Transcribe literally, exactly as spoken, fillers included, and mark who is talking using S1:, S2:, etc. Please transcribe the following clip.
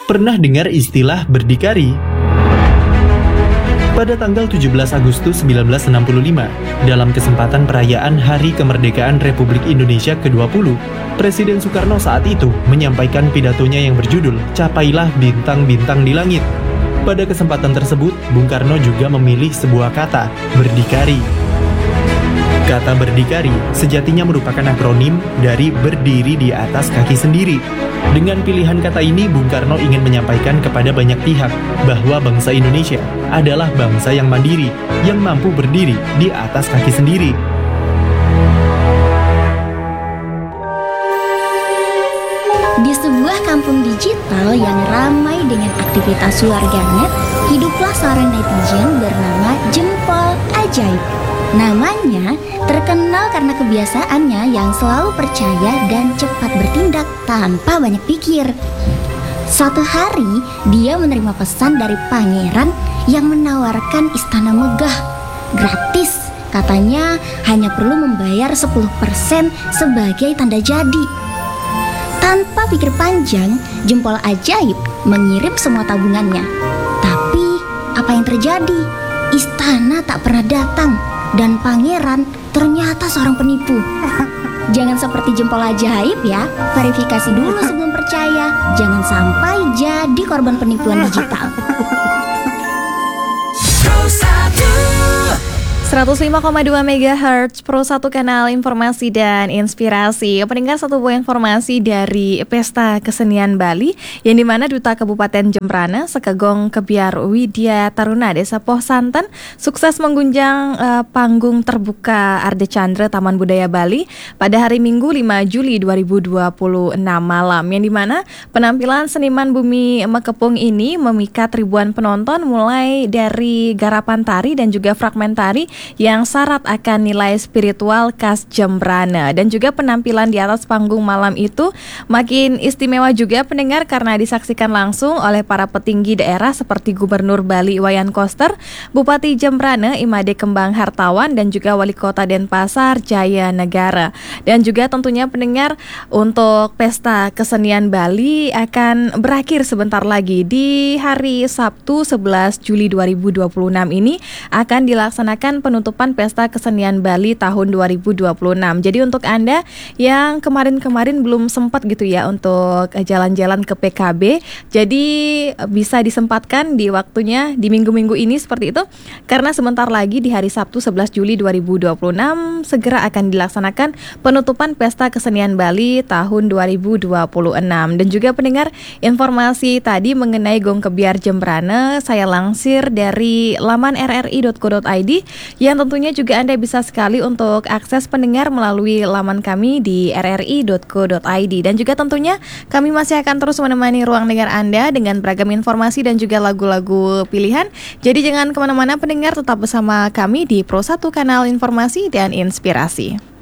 S1: Pernah dengar istilah berdikari? Pada tanggal tujuh belas Agustus seribu sembilan ratus enam puluh lima, dalam kesempatan perayaan Hari Kemerdekaan Republik Indonesia ke dua puluh, Presiden Soekarno saat itu menyampaikan pidatonya yang berjudul Capailah Bintang-Bintang di Langit. Pada kesempatan tersebut, Bung Karno juga memilih sebuah kata, berdikari. Kata berdikari sejatinya merupakan akronim dari berdiri di atas kaki sendiri. Dengan pilihan kata ini, Bung Karno ingin menyampaikan kepada banyak pihak bahwa bangsa Indonesia adalah bangsa yang mandiri, yang mampu berdiri di atas kaki sendiri.
S2: Di sebuah kampung digital yang ramai dengan aktivitas warganet, hiduplah seorang netizen bernama Jempol Ajaib. Namanya terkenal karena kebiasaannya yang selalu percaya dan cepat bertindak tanpa banyak pikir. Suatu hari, dia menerima pesan dari pangeran yang menawarkan istana megah, gratis. Katanya hanya perlu membayar sepuluh persen sebagai tanda jadi. Tanpa pikir panjang, Jempol Ajaib mengirim semua tabungannya. Tapi apa yang terjadi? Istana tak pernah datang. Dan pangeran ternyata seorang penipu. Jangan seperti Jempol Ajaib ya, verifikasi dulu sebelum percaya. Jangan sampai jadi korban penipuan digital.
S3: seratus lima koma dua megahertz Pro satu kanal informasi dan inspirasi. Pendengar, satu buah informasi dari Pesta Kesenian Bali, yang dimana Duta Kabupaten Jembrana Sekegong Kebiar Widya Taruna Desa Poh Santen sukses mengguncang uh, panggung terbuka Arde Chandra Taman Budaya Bali pada hari Minggu lima Juli dua ribu dua puluh enam malam, yang dimana penampilan seniman Bumi Mekepung ini memikat ribuan penonton mulai dari garapan tari dan juga fragmentari yang syarat akan nilai spiritual khas Jembrana. Dan juga penampilan di atas panggung malam itu makin istimewa juga, pendengar, karena disaksikan langsung oleh para petinggi daerah seperti Gubernur Bali Wayan Koster, Bupati Jembrana Imade Kembang Hartawan, dan juga Wali Kota Denpasar Jaya Negara. Dan juga tentunya pendengar, untuk Pesta Kesenian Bali akan berakhir sebentar lagi. Di hari Sabtu sebelas Juli dua ribu dua puluh enam ini akan dilaksanakan penutupan Pesta Kesenian Bali tahun dua ribu dua puluh enam. Jadi untuk Anda yang kemarin-kemarin belum sempat gitu ya untuk jalan-jalan ke P K B, jadi bisa disempatkan di waktunya di minggu-minggu ini seperti itu, karena sebentar lagi di hari Sabtu sebelas Juli dua ribu dua puluh enam segera akan dilaksanakan penutupan Pesta Kesenian Bali tahun dua ribu dua puluh enam. Dan juga pendengar, informasi tadi mengenai Gong Kebiar Jembrana saya lansir dari laman r r i dot co dot i d, yang tentunya juga Anda bisa sekali untuk akses pendengar melalui laman kami di r r i dot co dot i d. Dan juga tentunya kami masih akan terus menemani ruang dengar Anda dengan beragam informasi dan juga lagu-lagu pilihan. Jadi jangan kemana-mana pendengar, tetap bersama kami di Pro satu Kanal Informasi dan Inspirasi.